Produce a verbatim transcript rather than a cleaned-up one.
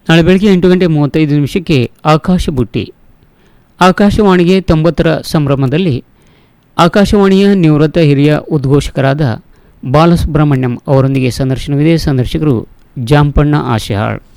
ನಾಳೆ ಬೆಳಗ್ಗೆ ಎಂಟು ಗಂಟೆ ಮೂವತ್ತೈದು ನಿಮಿಷಕ್ಕೆ ಆಕಾಶ ಬುಟ್ಟಿ. ಆಕಾಶವಾಣಿಗೆ ತೊಂಬತ್ತರ ಸಂಭ್ರಮದಲ್ಲಿ ಆಕಾಶವಾಣಿಯ ನಿವೃತ್ತ ಹಿರಿಯ ಉದ್ಘೋಷಕರಾದ ಬಾಲಸುಬ್ರಹ್ಮಣ್ಯಂ ಅವರೊಂದಿಗೆ ಸಂದರ್ಶನವಿದೆ. ಸಂದರ್ಶಕರು ಜಾಂಪಣ್ಣ ಆಶೆಹಾಳ್.